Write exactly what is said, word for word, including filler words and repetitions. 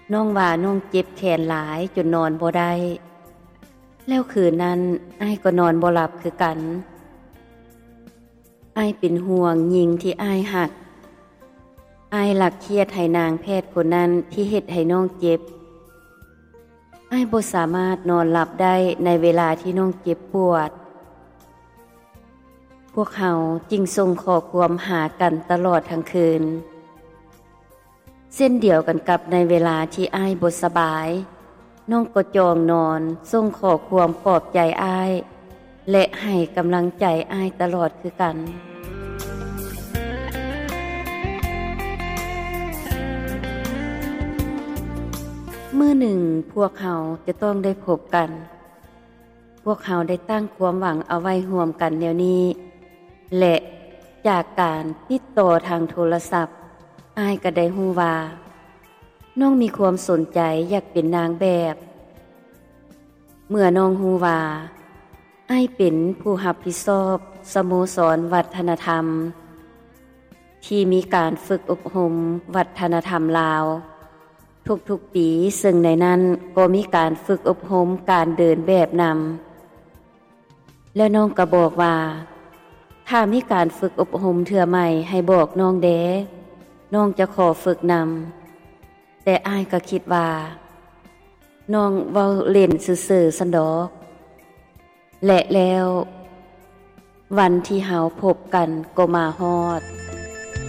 น้องว่าน้องเจ็บแขนหลายจนนอนบ่ได้แล้วคืนนั้นอ้ายก็นอนบ่หลับคือกันอ้ายเป็นห่วงหญิงที่อ้ายหักอ้ายหลักเครียดให้นางแพทย์คนนั้นที่เฮ็ดให้น้องเจ็บอ้ายบ่สามารถนอนหลับได้ในเวลาที่น้องเจ็บปวดพวกเขาจึงส่งข้อความหากันตลอดทั้งคืนเส้นเดียวกันกับในเวลาที่อ้ายบ่สบายน้องก็จองนอนส่งข้อความปลอบใจอ้ายและให้กำลังใจอ้ายตลอดคือกันมื้อหนึ่งพวกเขาจะต้องได้พบกันพวกเขาได้ตั้งความหวังเอาไว้ร่วมกันแนวนี้และจากการติดต่อทางโทรศัพท์อ้ายก็ได้ฮู้ว่าน้องมีความสนใจอยากเป็นนางแบบเมื่อน้องฮู้ว่าอ้ายเป็นผู้รับผิดชอบสโมสรวัฒนธรรมที่มีการฝึกอบรมวัฒนธรรมลาวทุกๆปีซึ่งในนั้นก็มีการฝึกอบรมการเดินแบบนำแล้วน้องก็บอกว่าถ้ามีการฝึกอบรมเทื่อใหม่ให้บอกน้องเด้น้องจะขอฝึกนำแต่อ้ายก็คิดว่าน้องเว้าเล่นซื่อๆซั้นดอกและแล้ววันที่เฮาพบกันก็มาฮอด